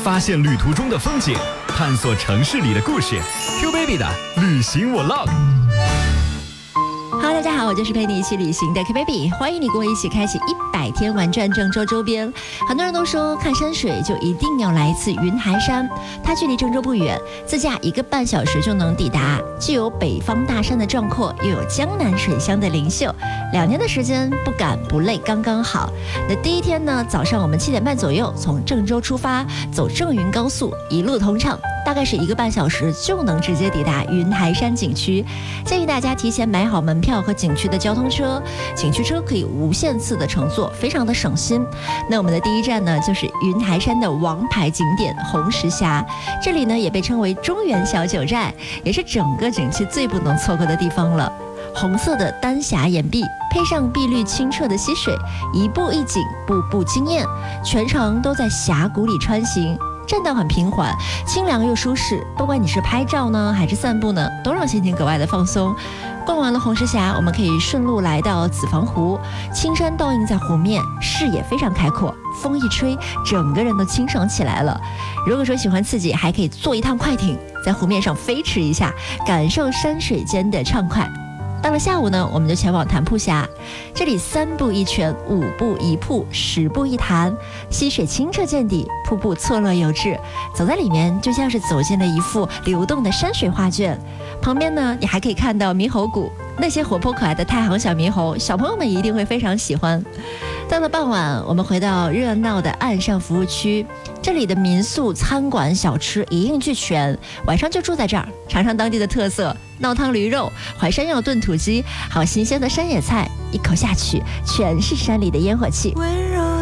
发现旅途中的风景，探索城市里的故事。Q Baby 的旅行我 log。Hello， 大家好，我就是陪你一起旅行的 Q Baby， 欢迎你跟我一起开启100天玩转郑州周边。很多人都说看山水就一定要来一次云台山，它距离郑州不远，自驾1个半小时就能抵达，既有北方大山的壮阔，又有江南水乡的灵秀，2天的时间不赶不累刚刚好。那第一天呢，早上我们7点半左右从郑州出发，走郑云高速，一路通畅，大概是1个半小时就能直接抵达云台山景区。建议大家提前买好门票和景区的交通车，景区车可以无限次的乘坐，非常的省心。那我们的第一站呢，就是云台山的王牌景点红石峡，这里呢也被称为中原小九寨，也是整个景区最不能错过的地方了。红色的丹霞岩壁，配上碧绿清澈的溪水，一步一景，步步惊艳，全程都在峡谷里穿行。栈道很平缓，清凉又舒适，不管你是拍照呢还是散步呢，都让心情格外的放松。逛完了红石峡，我们可以顺路来到子房湖，青山倒映在湖面，视野非常开阔，风一吹，整个人都清爽起来了。如果说喜欢刺激，还可以坐一趟快艇，在湖面上飞驰一下，感受山水间的畅快。到了下午呢，我们就前往潭铺峡，这里3步1泉，5步1瀑，10步1潭，溪水清澈见底，瀑布错落有致，走在里面就像是走进了一幅流动的山水画卷。旁边呢，你还可以看到猕猴谷，那些活泼可爱的太行小猕猴，小朋友们一定会非常喜欢。到了傍晚，我们回到热闹的岸上服务区，这里的民宿、餐馆、小吃一应俱全，晚上就住在这儿，尝尝当地的特色闹汤驴肉、淮山药炖土鸡，还有新鲜的山野菜，一口下去全是山里的烟火气。 温柔